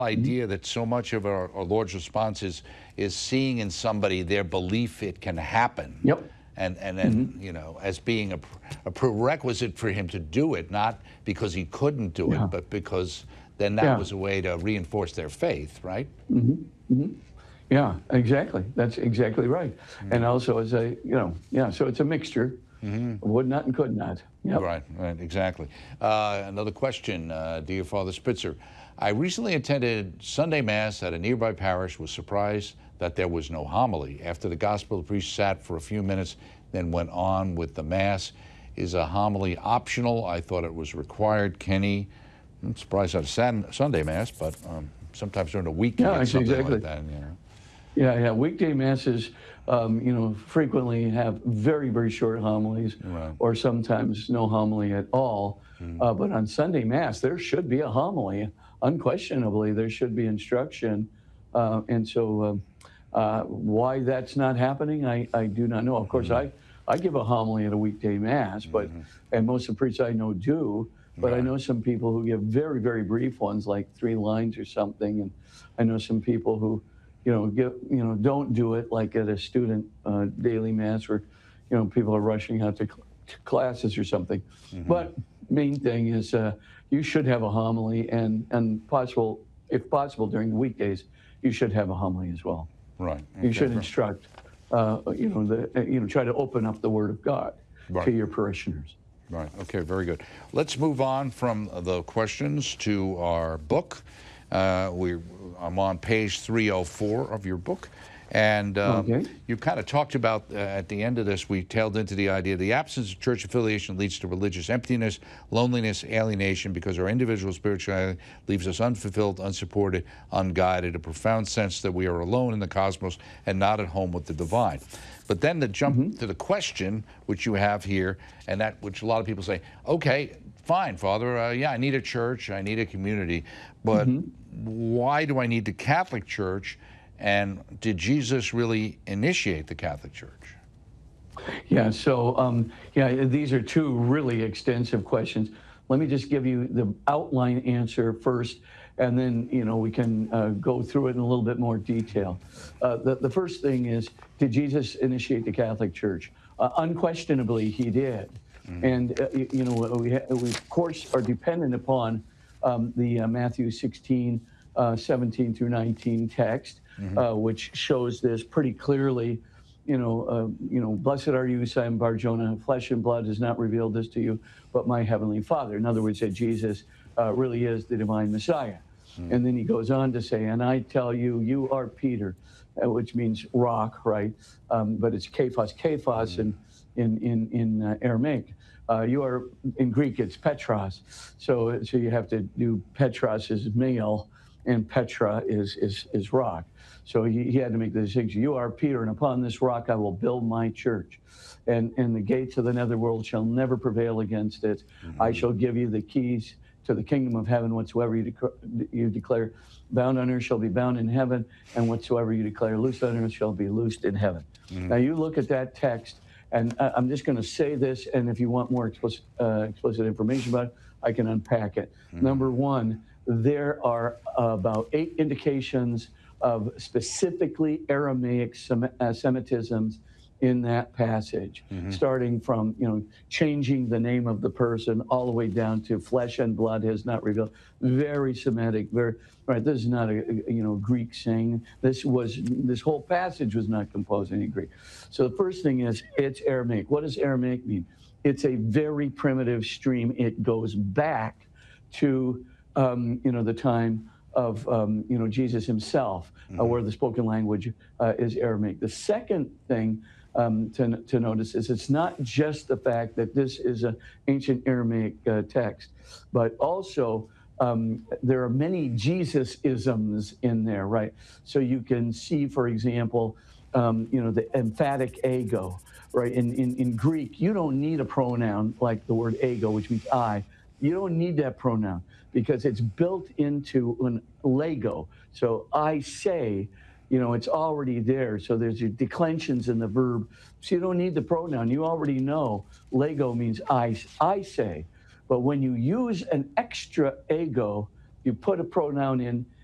Mhm. idea that so much of our Lord's response is seeing in somebody their belief it can happen, Yep. and then, Mhm. as being a prerequisite for him to do it, not because he couldn't do it, Yeah. but because then that Yeah. was a way to reinforce their faith, right? Mhm. Mhm. Yeah, exactly. That's exactly right. And also as a, yeah, so it's a mixture of would not and could not. Yep. Right, right, exactly. Another question, dear Father Spitzer. I recently attended Sunday Mass at a nearby parish, was surprised that there was no homily. After the gospel, the priest sat for a few minutes, then went on with the Mass. Is a homily optional? I thought it was required. Kenny, I'm surprised at a Sunday Mass, but sometimes during the week you Yeah, get actually, something like exactly. that. Yeah, yeah. Weekday masses, frequently have very, very short homilies, Right. or sometimes no homily at all. But on Sunday Mass, there should be a homily. Unquestionably, there should be instruction. And so, why that's not happening, I do not know. Of course, I give a homily at a weekday Mass, and most of the priests I know do. But I Right. know some people who give very, very brief ones, like 3 lines or something. And I know some people who don't do it like at a student daily Mass where, people are rushing out to classes or something. But main thing is you should have a homily, and possible, if possible, during the weekdays, you should have a homily as well. Right. You Okay. should instruct, try to open up the Word of God to Right. your parishioners. Right. Okay. Very good. Let's move on from the questions to our book. I'm on page 304 of your book, and Okay. you kind of talked about at the end of this. We tailed into the idea the absence of church affiliation leads to religious emptiness, loneliness, alienation, because our individual spirituality leaves us unfulfilled, unsupported, unguided. A profound sense that we are alone in the cosmos and not at home with the divine. But then to jump to the question, which you have here, and that which a lot of people say, okay, fine, Father, yeah, I need a church, I need a community, but why do I need the Catholic Church? And did Jesus really initiate the Catholic Church? Yeah, so these are two really extensive questions. Let me just give you the outline answer first, and then we can go through it in a little bit more detail. The first thing is, did Jesus initiate the Catholic Church? Unquestionably, he did, and we of course are dependent upon the Matthew 16, 17 through 19 text, which shows this pretty clearly. Blessed are you, Simon Bar-Jonah, flesh and blood has not revealed this to you, but my heavenly Father. In other words, that Jesus really is the divine Messiah. And then he goes on to say, and I tell you, you are Peter, which means rock, right? But it's Kephas, in Aramaic. You are, in Greek, it's Petros. So you have to do Petros is male, and Petra is rock. So he had to make the distinction. You are Peter, and upon this rock I will build my church. And the gates of the netherworld shall never prevail against it. I shall give you the keys to the kingdom of heaven. Whatsoever you declare bound on earth shall be bound in heaven, and whatsoever you declare loosed on earth shall be loosed in heaven. Now you look at that text, and I'm just going to say this, and if you want more explicit information about it, I can unpack it. Number one, there are about 8 indications of specifically Aramaic Semitisms in that passage, starting from changing the name of the person all the way down to flesh and blood has not revealed. Very Semitic, very right. This is not a Greek saying. This whole passage was not composed in Greek. So the first thing is it's Aramaic. What does Aramaic mean? It's a very primitive stream. It goes back to the time of Jesus himself, where the spoken language is Aramaic. The second thing to notice is it's not just the fact that this is an ancient Aramaic text, but also there are many Jesus-isms in there, right? So you can see, for example, the emphatic ego, right? In Greek, you don't need a pronoun like the word ego, which means I. You don't need that pronoun because it's built into an lego. So I say, it's already there. So there's your declensions in the verb. So you don't need the pronoun. You already know lego means I say. But when you use an extra ego, you put a pronoun in,